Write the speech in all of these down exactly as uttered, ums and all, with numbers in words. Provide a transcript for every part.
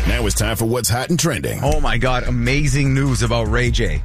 Now it's time for what's hot and trending. Oh my God, amazing news about Ray J.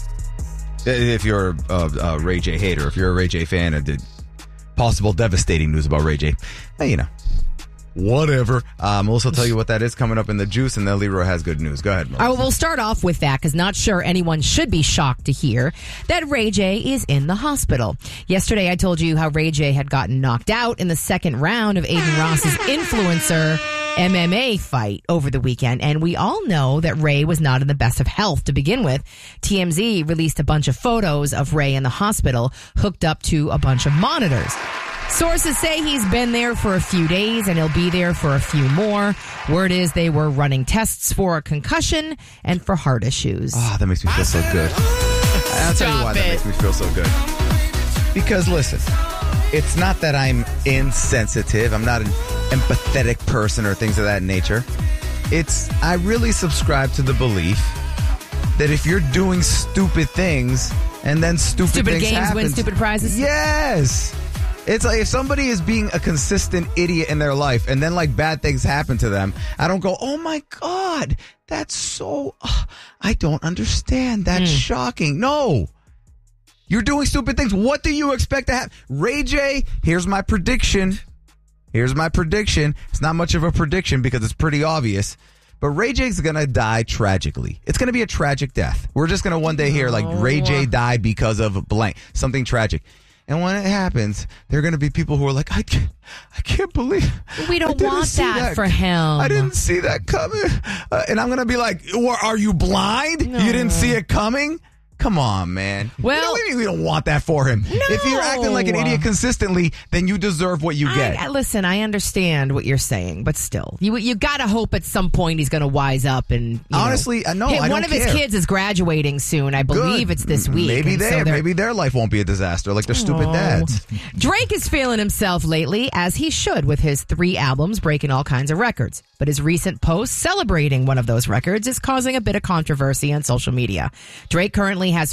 If you're a, a Ray J hater, if you're a Ray J fan, and did possible devastating news about Ray J, hey, you know, whatever. Um, we'll also tell you what that is coming up in the juice, and then Leroy has good news. Go ahead, Melissa. All right, we'll start off with that because not sure anyone should be shocked to hear that Ray J is in the hospital. Yesterday, I told you how Ray J had gotten knocked out in the second round of Aiden Ross's influencer M M A fight over the weekend, and we all know that Ray was not in the best of health to begin with. T M Z released a bunch of photos of Ray in the hospital hooked up to a bunch of monitors. Sources say he's been there for a few days and he'll be there for a few more. Word is they were running tests for a concussion and for heart issues. Oh, that makes me feel so good. I'll tell you why that makes me feel so good. Because listen, it's not that I'm insensitive. I'm not an empathetic person or things of that nature. It's, I really subscribe to the belief that if you're doing stupid things and then stupid, stupid things games happen, win stupid prizes? Yes. It's like if somebody is being a consistent idiot in their life and then like bad things happen to them, I don't go, oh my God, that's so, uh, I don't understand. That's mm. shocking. No. You're doing stupid things. What do you expect to happen? Ray J, here's my prediction. Here's my prediction. It's not much of a prediction because it's pretty obvious. But Ray J's going to die tragically. It's going to be a tragic death. We're just going to one day hear like Ray J died because of blank, something tragic. And when it happens, there are going to be people who are like, I can't, I can't believe. We don't want that, that for him. I didn't see that coming. Uh, and I'm going to be like, well, are you blind? No. You didn't see it coming? Come on, man. Well, you know, we don't want that for him. No. If you're acting like an idiot consistently, then you deserve what you get. I, listen, I understand what you're saying, but still, you you got to hope at some point he's going to wise up. And you honestly, know, no, I don't one of care. his kids is graduating soon. I believe Good. It's this week. Maybe they, so maybe their life won't be a disaster like their stupid Aww. dads. Drake is feeling himself lately, as he should, with his three albums breaking all kinds of records. But his recent post celebrating one of those records is causing a bit of controversy on social media. Drake currently has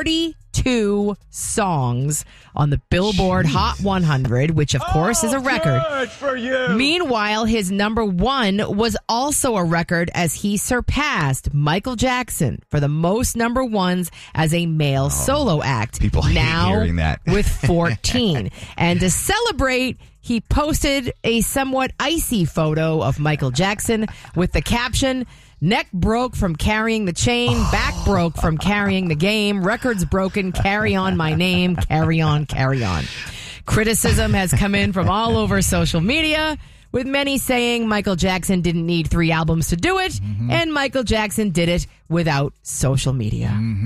forty-two songs on the Billboard Jeez. Hot one hundred, which of course oh, is a record. Good for you. Meanwhile, his number one was also a record as he surpassed Michael Jackson for the most number ones as a male oh, solo act. People hate now hearing that. with fourteen. And to celebrate, he posted a somewhat icy photo of Michael Jackson with the caption, "Neck broke from carrying the chain, back broke from carrying the game, records broken, carry on my name, carry on, carry on." Criticism has come in from all over social media, with many saying Michael Jackson didn't need three albums to do it, mm-hmm. and Michael Jackson did it without social media. Mm-hmm.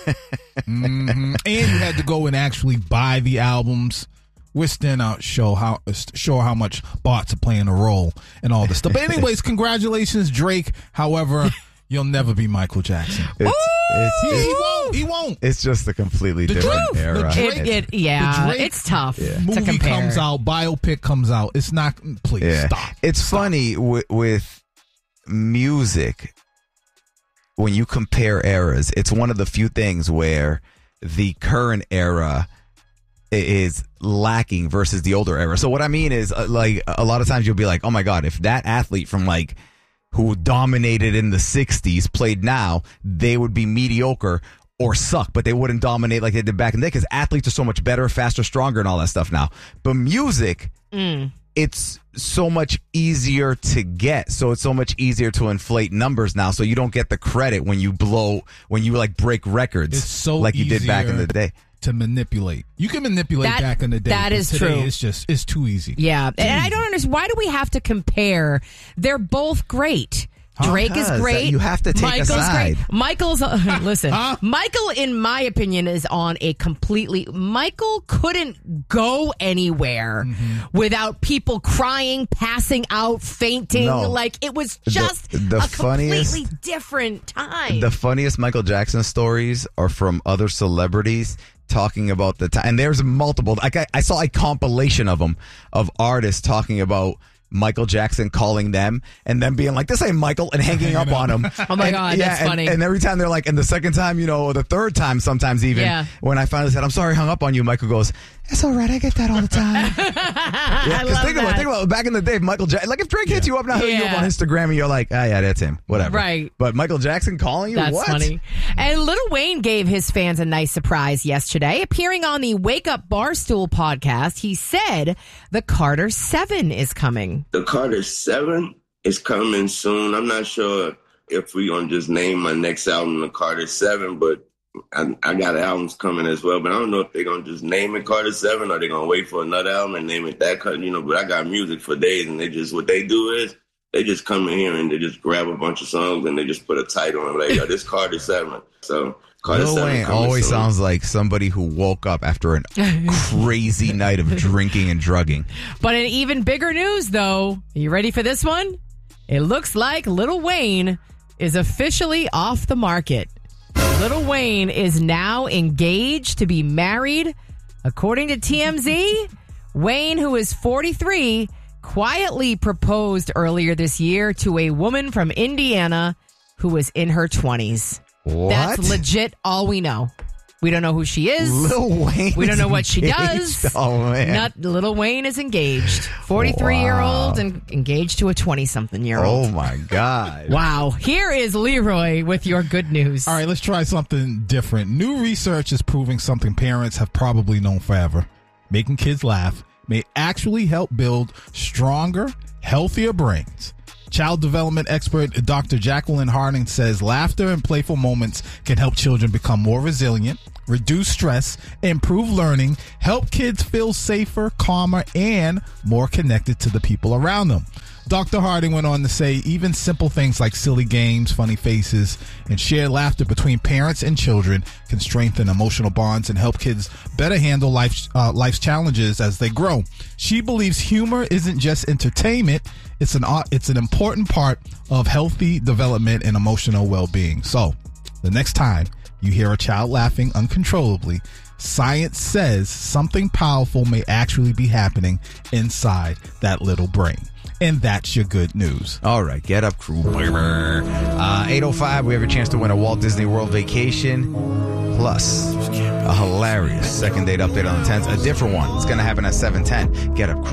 mm-hmm. And you had to go and actually buy the albums. We're still not sure how sure how much bots are playing a role and all this stuff. But anyways, congratulations, Drake. However, you'll never be Michael Jackson. It's, it's, he, it's, he won't. He won't. It's just a completely the different Drake, era. The Drake, it, it, yeah, the Drake it's tough. Yeah. To movie compare. comes out, biopic comes out. It's not. Please yeah. stop. It's stop. funny with, with music when you compare eras. It's one of the few things where the current era is lacking versus the older era. So what I mean is, uh, like, a lot of times you'll be like, oh my God, if that athlete from like who dominated in the sixties played now, they would be mediocre or suck, but they wouldn't dominate like they did back in the day because athletes are so much better, faster, stronger, and all that stuff now. But music, mm. it's so much easier to get. So it's so much easier to inflate numbers now. So you don't get the credit when you blow, when you like break records it's so like you did back in the day. To manipulate. You can manipulate that, back in the day. That is today true. It's just, it's too easy. Yeah. Too and easy. I don't understand. Why do we have to compare? They're both great. Drake because is great. You have to take Michael's a side. Great. Michael's, uh, listen, huh? Michael, in my opinion, is on a completely, Michael couldn't go anywhere mm-hmm. without people crying, passing out, fainting. No. Like, it was just the, the a funniest, completely different time. The funniest Michael Jackson stories are from other celebrities talking about the time. And there's multiple. Like I, I saw a compilation of them, of artists talking about Michael Jackson calling them and them being like, this ain't Michael, and hanging up on him. Oh my and, God, yeah, that's and, funny. And every time they're like, and the second time, you know, or the third time sometimes even, yeah. when I finally said, I'm sorry I hung up on you, Michael goes, It's all right. I get that all the time. I Yeah, because love think about that. think about back in the day, Michael Jackson. Like if Drake hits you up now, you up Yeah. on Instagram, and you're like, ah, yeah, that's him. Whatever. Right. But Michael Jackson calling you? That's what? funny. And Lil Wayne gave his fans a nice surprise yesterday. Appearing on the Wake Up Barstool podcast, he said the Carter seven is coming. The Carter seven is coming soon. I'm not sure if we're going to just name my next album the Carter seven, but I, I got albums coming as well. But I don't know if they're going to just name it Carter seven or they're going to wait for another album and name it that. You know, but I got music for days, and they just, what they do is they just come in here and they just grab a bunch of songs and they just put a title on it. Like, yo, this Carter seven. So Carter Lil seven Wayne coming always soon. sounds like somebody who woke up after a crazy night of drinking and drugging. But in even bigger news, though, are you ready for this one? It looks like Lil Wayne is officially off the market. Lil Wayne is now engaged to be married. According to T M Z, Wayne, who is forty-three, quietly proposed earlier this year to a woman from Indiana who was in her twenties. What? That's legit all we know. We don't know who she is. Lil Wayne. We don't know what she engaged? does. Oh, man. Not Lil Wayne is engaged. forty-three-year-old and engaged to a twenty-something-year-old. Oh, my God. Wow. Here is Leroy with your good news. All right, let's try something different. New research is proving something parents have probably known forever. Making kids laugh may actually help build stronger, healthier brains. Child development expert Doctor Jacqueline Harding says laughter and playful moments can help children become more resilient, reduce stress, improve learning, help kids feel safer, calmer, and more connected to the people around them. Doctor Harding went on to say even simple things like silly games, funny faces, and shared laughter between parents and children can strengthen emotional bonds and help kids better handle life, uh, life's challenges as they grow. She believes humor isn't just entertainment, it's an, uh, it's an important part of healthy development and emotional well-being. So, the next time you hear a child laughing uncontrollably, science says something powerful may actually be happening inside that little brain. And that's your good news. All right, get up, crew. Uh, eight oh five, we have a chance to win a Walt Disney World vacation, plus a hilarious second date update on the tenth. A different one. It's going to happen at seven ten. Get up, crew.